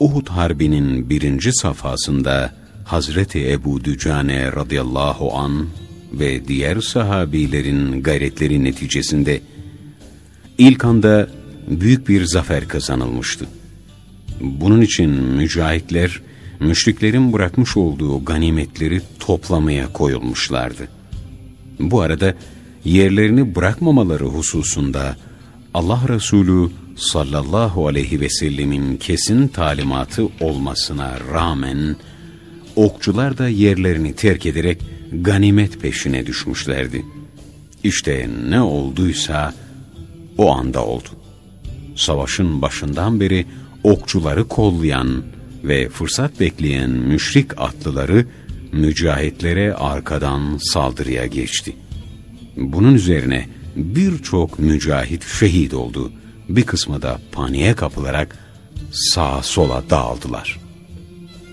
Uhud Harbi'nin 1. safhasında Hazreti Ebu Dücane radıyallahu an ve diğer sahabilerin gayretleri neticesinde ilk anda büyük bir zafer kazanılmıştı. Bunun için mücahitler, müşriklerin bırakmış olduğu ganimetleri toplamaya koyulmuşlardı. Bu arada yerlerini bırakmamaları hususunda Allah Resulü sallallahu aleyhi ve sellemin kesin talimatı olmasına rağmen okçular da yerlerini terk ederek ganimet peşine düşmüşlerdi. İşte ne olduysa o anda oldu. Savaşın başından beri okçuları kollayan ve fırsat bekleyen müşrik atlıları mücahitlere arkadan saldırıya geçti. Bunun üzerine birçok mücahit şehit oldu. Bir kısmı da paniğe kapılarak sağa sola dağıldılar.